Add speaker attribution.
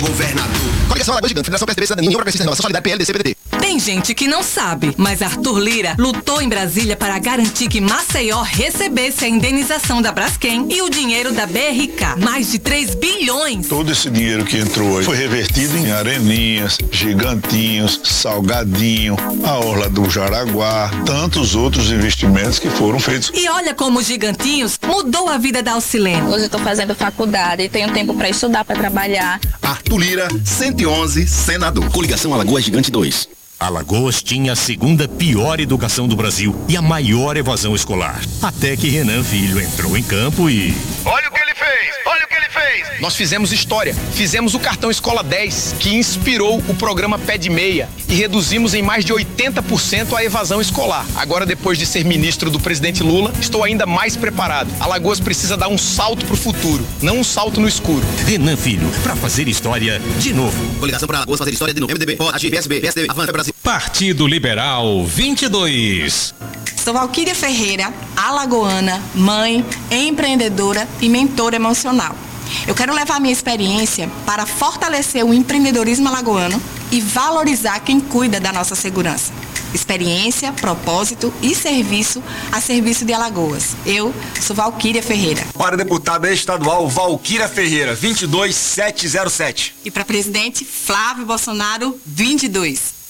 Speaker 1: governador. Coligação Alagoas Gigante, Federação PSDB, Cidadania, União Progressista, Renovação, Solidariedade, PL, DC, PDT.
Speaker 2: Tem gente que não sabe, mas Arthur Lira lutou em Brasília para garantir que Maceió recebesse a indenização da Braskem e o dinheiro da BRK. Mais de 3 bilhões.
Speaker 3: Todo esse dinheiro que entrou aí foi revertido em Areninhas, Gigantinhos, Salgadinho, a Orla do Jaraguá, tantos outros investimentos que foram feitos.
Speaker 2: E olha como o Gigantinhos mudou a vida da Alcilene.
Speaker 4: Hoje eu estou fazendo faculdade e tenho tempo para estudar, para trabalhar.
Speaker 1: Arthur Lira, 111, senador. Coligação Alagoas Gigante 2.
Speaker 5: Alagoas tinha a segunda pior educação do Brasil e a maior evasão escolar. Até que Renan Filho entrou em campo e...
Speaker 6: Olha o que ele fez! Olha o que ele fez! Nós fizemos história. Fizemos o cartão Escola 10, que inspirou o programa Pé de Meia e reduzimos em mais de 80% a evasão escolar. Agora, depois de ser ministro do presidente Lula, estou ainda mais preparado. Alagoas precisa dar um salto pro futuro, não um salto no escuro.
Speaker 5: Renan Filho, pra fazer história de novo.
Speaker 1: Coligação para Alagoas fazer história de novo. MDB, POD, PSB, Avança Brasil.
Speaker 7: Partido Liberal 22.
Speaker 8: Sou Valquíria Ferreira, alagoana, mãe, empreendedora e mentora emocional. Eu quero levar minha experiência para fortalecer o empreendedorismo alagoano e valorizar quem cuida da nossa segurança. Experiência, propósito e serviço a serviço de Alagoas. Eu sou Valquíria Ferreira.
Speaker 9: Para deputada estadual Valquíria Ferreira, 22707.
Speaker 8: E para presidente Flávio Bolsonaro, 22.